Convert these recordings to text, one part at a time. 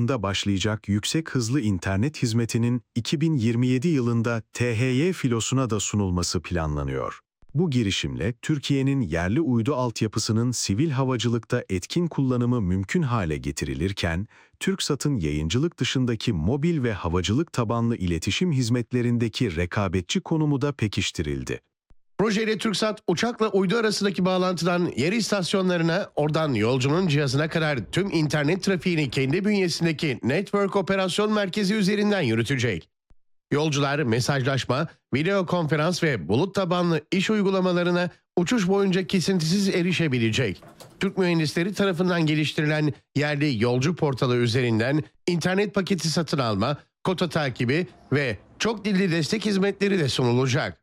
ayında başlayacak yüksek hızlı internet hizmetinin 2027 yılında THY filosuna da sunulması planlanıyor. Bu girişimle Türkiye'nin yerli uydu altyapısının sivil havacılıkta etkin kullanımı mümkün hale getirilirken, TürkSat'ın yayıncılık dışındaki mobil ve havacılık tabanlı iletişim hizmetlerindeki rekabetçi konumu da pekiştirildi. Projeyle TürkSat, uçakla uydu arasındaki bağlantıdan yer istasyonlarına, oradan yolcunun cihazına kadar tüm internet trafiğini kendi bünyesindeki Network Operasyon Merkezi üzerinden yürütecek. Yolcular mesajlaşma, video konferans ve bulut tabanlı iş uygulamalarına uçuş boyunca kesintisiz erişebilecek. Türk mühendisleri tarafından geliştirilen yerli yolcu portalı üzerinden internet paketi satın alma, kota takibi ve çok dilli destek hizmetleri de sunulacak.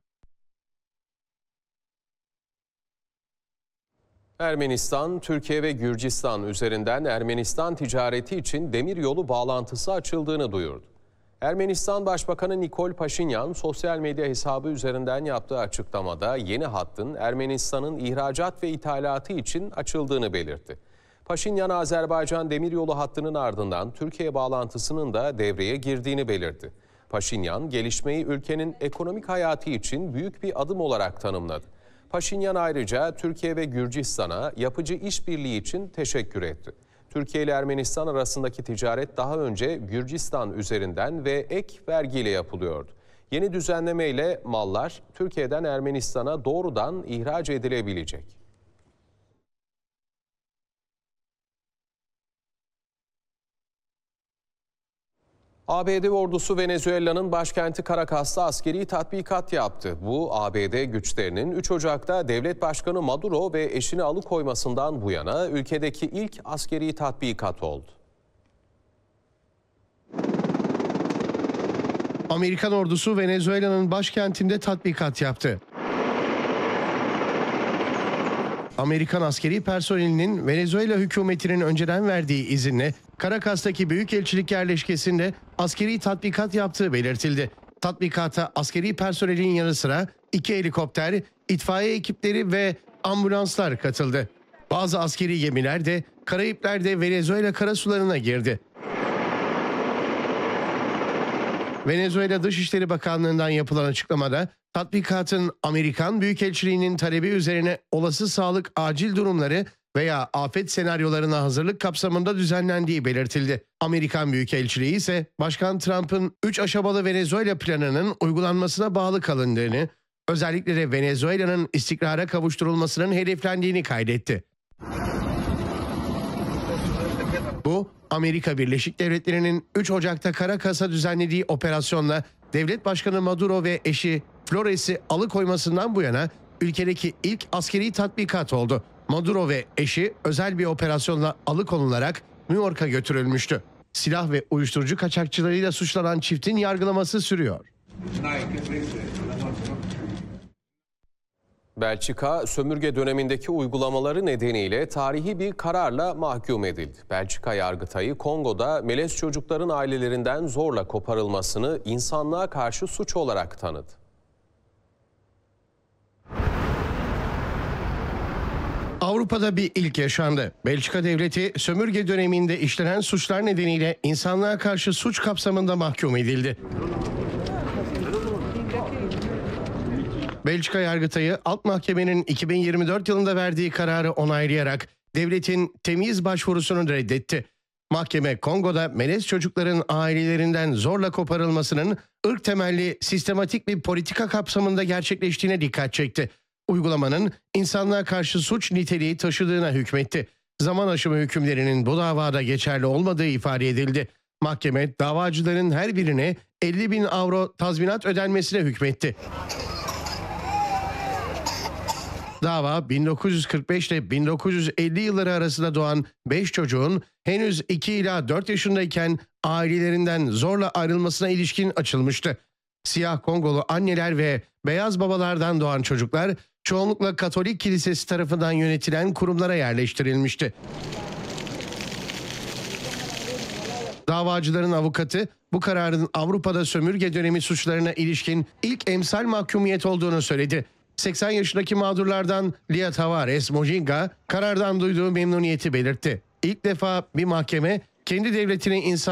Ermenistan, Türkiye ve Gürcistan üzerinden Ermenistan ticareti için demiryolu bağlantısı açıldığını duyurdu. Ermenistan Başbakanı Nikol Paşinyan, sosyal medya hesabı üzerinden yaptığı açıklamada yeni hattın Ermenistan'ın ihracat ve ithalatı için açıldığını belirtti. Paşinyan, Azerbaycan demiryolu hattının ardından Türkiye bağlantısının da devreye girdiğini belirtti. Paşinyan, gelişmeyi ülkenin ekonomik hayatı için büyük bir adım olarak tanımladı. Paşinyan ayrıca Türkiye ve Gürcistan'a yapıcı işbirliği için teşekkür etti. Türkiye ile Ermenistan arasındaki ticaret daha önce Gürcistan üzerinden ve ek vergiyle yapılıyordu. Yeni düzenlemeyle mallar Türkiye'den Ermenistan'a doğrudan ihraç edilebilecek. ABD ordusu Venezuela'nın başkenti Caracas'ta askeri tatbikat yaptı. Bu ABD güçlerinin 3 Ocak'ta devlet başkanı Maduro ve eşini alıkoymasından bu yana ülkedeki ilk askeri tatbikat oldu. Amerikan ordusu Venezuela'nın başkentinde tatbikat yaptı. Amerikan askeri personelinin Venezuela hükümetinin önceden verdiği izinle Caracas'taki büyükelçilik yerleşkesinde askeri tatbikat yaptığı belirtildi. Tatbikata askeri personelin yanı sıra 2 helikopter, itfaiye ekipleri ve ambulanslar katıldı. Bazı askeri gemiler de Karayipler'de Venezuela karasularına girdi. Venezuela Dışişleri Bakanlığı'ndan yapılan açıklamada tatbikatın Amerikan Büyükelçiliği'nin talebi üzerine olası sağlık acil durumları veya afet senaryolarına hazırlık kapsamında düzenlendiği belirtildi. Amerikan Büyükelçiliği ise Başkan Trump'ın 3 aşamalı Venezuela planının uygulanmasına bağlı kalındığını, özellikle de Venezuela'nın istikrara kavuşturulmasının hedeflendiğini kaydetti. Bu, Amerika Birleşik Devletleri'nin 3 Ocak'ta Caracas'a düzenlediği operasyonla devlet başkanı Maduro ve eşi Flores'i alıkoymasından bu yana ülkedeki ilk askeri tatbikat oldu. Maduro ve eşi özel bir operasyonla alıkonularak New York'a götürülmüştü. Silah ve uyuşturucu kaçakçılarıyla suçlanan çiftin yargılaması sürüyor. Belçika, sömürge dönemindeki uygulamaları nedeniyle tarihi bir kararla mahkum edildi. Belçika Yargıtayı, Kongo'da melez çocukların ailelerinden zorla koparılmasını insanlığa karşı suç olarak tanıdı. Avrupa'da bir ilk yaşandı. Belçika devleti sömürge döneminde işlenen suçlar nedeniyle insanlığa karşı suç kapsamında mahkum edildi. Belçika Yargıtayı alt mahkemenin 2024 yılında verdiği kararı onaylayarak devletin temyiz başvurusunu reddetti. Mahkeme Kongo'da melez çocukların ailelerinden zorla koparılmasının ırk temelli sistematik bir politika kapsamında gerçekleştiğine dikkat çekti. Uygulamanın insanlığa karşı suç niteliği taşıdığına hükmetti. Zaman aşımı hükümlerinin bu davada geçerli olmadığı ifade edildi. Mahkeme davacıların her birine 50.000 avro tazminat ödenmesine hükmetti. Dava 1945 ile 1950 yılları arasında doğan 5 çocuğun henüz 2 ila 4 yaşındayken ailelerinden zorla ayrılmasına ilişkin açılmıştı. Siyah Kongolu anneler ve beyaz babalardan doğan çocuklar çoğunlukla Katolik Kilisesi tarafından yönetilen kurumlara yerleştirilmişti. Davacıların avukatı bu kararın Avrupa'da sömürge dönemi suçlarına ilişkin ilk emsal mahkumiyet olduğunu söyledi. 80 yaşındaki mağdurlardan Lia Tavares Mojinga karardan duyduğu memnuniyeti belirtti. İlk defa bir mahkeme kendi devletine insan